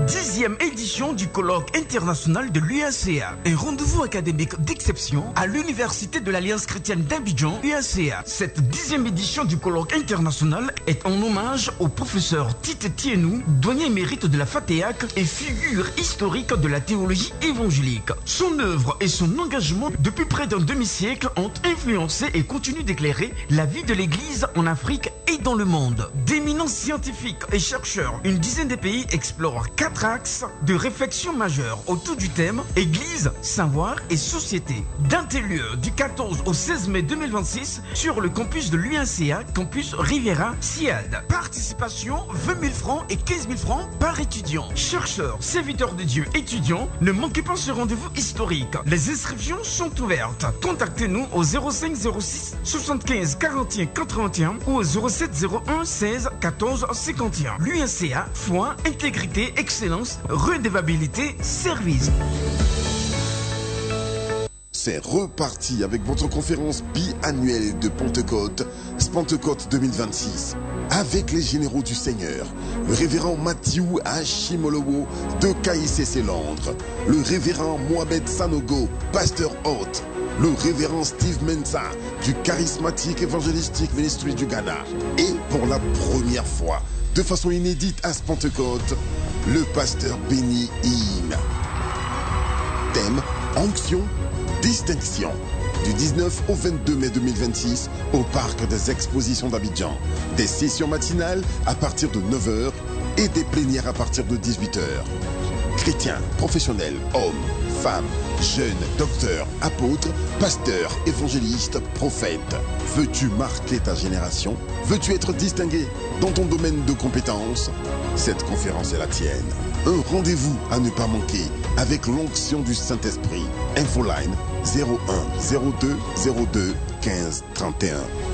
10e édition du colloque international de l'UACA. Un rendez-vous académique d'exception à l'Université de l'Alliance chrétienne d'Abidjan, UACA. Cette 10e édition du colloque international est en hommage au professeur Tite Tienou, doyen émérite de la FATEAC et figure historique de la théologie évangélique. Son œuvre et son engagement depuis près d'un demi-siècle ont influencé et continuent d'éclairer la vie de l'Église en Afrique et dans le monde. D'éminents scientifiques et chercheurs, une dizaine de pays explorent 4 axes de réflexion majeure autour du thème Église, savoir et société. D'un tel lieu, du 14 au 16 mai 2026 sur le campus de l'UACA, campus Riviera Siad. Participation 20 000 francs et 15 000 francs par étudiant. Chercheurs, serviteurs de Dieu, étudiants, ne manquez pas ce rendez-vous historique. Les inscriptions sont ouvertes. Contactez-nous au 05 06 75 41 81 ou au 07 01 16 14 51. L'UACA, foi, intégrité, excellence, redevabilité, service. C'est reparti avec votre conférence biannuelle de Pentecôte, Pentecôte 2026, avec les généraux du Seigneur, le révérend Mathieu Hashimolowo de KICC Londres, le révérend Mohamed Sanogo, pasteur hôte, le révérend Steve Mensah du Charismatique Évangélistique Ministry du Ghana, et pour la première fois, de façon inédite à ce Pentecôte, le pasteur Benny Hinn. Thème, onction, distinction. Du 19 au 22 mai 2026 au parc des expositions d'Abidjan. Des sessions matinales à partir de 9h et des plénières à partir de 18h. Chrétiens, professionnels, hommes, femmes, jeunes, docteurs, apôtres, pasteurs, évangélistes, prophètes. Veux-tu marquer ta génération? Veux-tu être distingué dans ton domaine de compétences? Cette conférence est la tienne. Un rendez-vous à ne pas manquer avec l'onction du Saint-Esprit. Infoline 01 02 02 15 31.